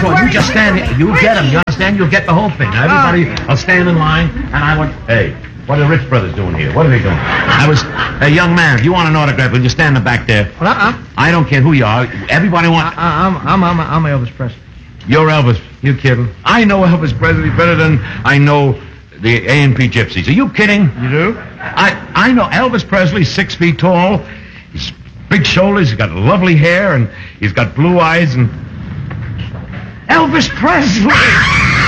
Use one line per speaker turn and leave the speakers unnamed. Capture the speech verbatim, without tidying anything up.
sure. You just stand here. You get him. You understand? You'll get the whole thing. Now, everybody will stand in line, and I went, hey, what are the Rich Brothers doing here? What are they doing? I was, a young man, if you want an autograph, will you stand in the back there?
Well, I,
I don't care who you are. Everybody wants...
I, I'm, I'm, I'm, I'm Elvis Presley.
You're Elvis. You kidding? I know Elvis Presley better than I know the A and P Gypsies. Are you kidding?
You do?
I, I know Elvis Presley, six feet tall. He's big shoulders. He's got lovely hair, and he's got blue eyes, and... Elvis Presley!